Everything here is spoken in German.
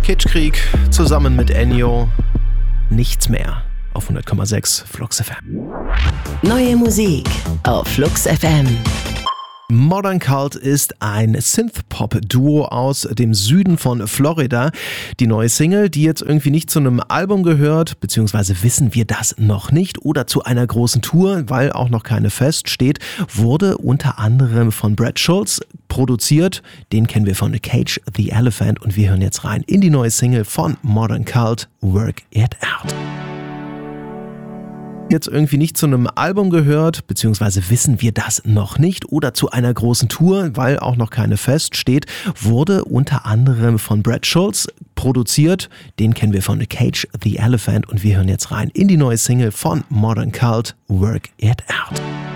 Kitschkrieg zusammen mit Ennio. Nichts mehr auf 100,6 Flux FM. Neue Musik auf Flux FM. Modern Cult ist ein Synth-Pop-Duo aus dem Süden von Florida. Die neue Single, die jetzt irgendwie nicht zu einem Album gehört, beziehungsweise wissen wir das noch nicht, oder zu einer großen Tour, weil auch noch keine feststeht, wurde unter anderem von Brad Schultz produziert. Den kennen wir von Cage the Elephant und wir hören jetzt rein in die neue Single von Modern Cult, Work It Out. Jetzt irgendwie nicht zu einem Album gehört, beziehungsweise wissen wir das noch nicht, oder zu einer großen Tour, weil auch noch keine feststeht, wurde unter anderem von Brad Schultz produziert. Den kennen wir von Cage the Elephant und wir hören jetzt rein in die neue Single von Modern Cult, Work It Out.